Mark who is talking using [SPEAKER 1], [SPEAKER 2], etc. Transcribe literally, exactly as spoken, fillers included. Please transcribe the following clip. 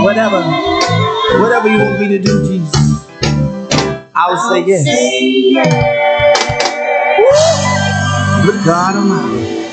[SPEAKER 1] Whatever, whatever you want me to do, Jesus, I will say yes. Good God Almighty.